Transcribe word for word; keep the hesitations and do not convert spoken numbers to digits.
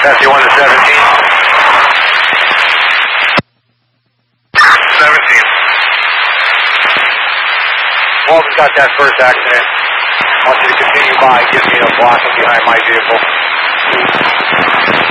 Bessie one to seventeen. seventeen. Walton's got that first accident. I want you to continue by, give me a blocking behind my vehicle.